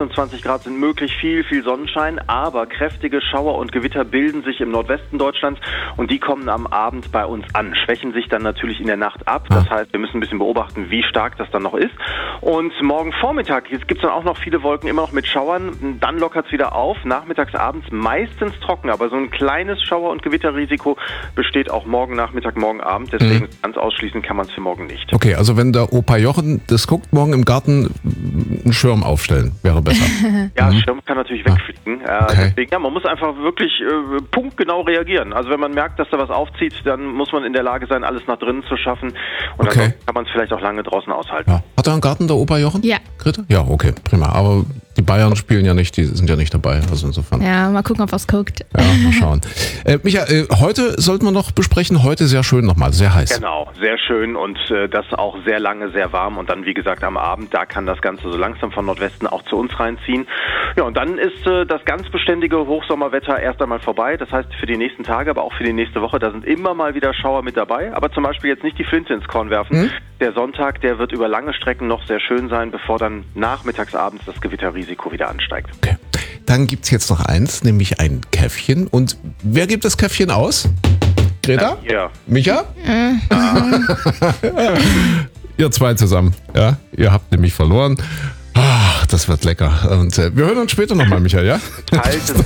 28 Grad sind möglich, viel Sonnenschein, aber kräftige Schauer und Gewitter bilden sich im Nordwesten Deutschlands und die kommen am Abend bei uns an, schwächen sich dann natürlich in der Nacht ab. Das heißt, wir müssen ein bisschen beobachten, wie stark das dann noch ist. Und morgen Vormittag gibt es dann auch noch viele Wolken, immer noch mit Schauern. Dann lockert es wieder auf, nachmittags, abends meistens trocken, aber so ein kleines Schauer- und Gewitterrisiko besteht auch morgen Nachmittag, morgen Abend. Deswegen ganz ausschließen kann man es für morgen nicht. Okay, also wenn der Opa Jochen das guckt, morgen im Garten einen Schirm aufstellen, wäre besser. Ja, Schirm kann natürlich wegfliegen. Okay. Deswegen, ja, man muss einfach wirklich punktgenau reagieren. Also wenn man merkt, dass da was aufzieht, dann muss man in der Lage sein, alles nach drinnen zu schaffen. Und dann kann man es vielleicht auch lange draußen aushalten. Ja. Hat er einen Garten, der Opa Jochen? Ja. Grete? Ja, okay, prima. Aber die Bayern spielen ja nicht, die sind ja nicht dabei. Also insofern. Ja, mal gucken, ob was guckt. Ja, mal schauen. Micha, heute sollten wir noch besprechen, heute sehr schön nochmal, sehr heiß. Genau, sehr schön und das auch sehr lange, sehr warm und dann, wie gesagt, am Abend, da kann das Ganze so langsam von Nordwesten auch zu uns reinziehen. Ja, und dann ist das ganz beständige Hochsommerwetter erst einmal vorbei. Das heißt, für die nächsten Tage, aber auch für die nächste Woche, da sind immer mal wieder Schauer mit dabei. Aber zum Beispiel jetzt nicht die Flinte ins Korn werfen. Der Sonntag, der wird über lange Strecken noch sehr schön sein, bevor dann nachmittags, abends das Gewitterrisiko wieder ansteigt. Okay. Dann gibt's jetzt noch eins, nämlich ein Käffchen. Und wer gibt das Käffchen aus? Greta? Ja. Micha? Ihr zwei zusammen. Ja, ihr habt nämlich verloren. Ach, das wird lecker. Und wir hören uns später nochmal, Michael, ja? Halt es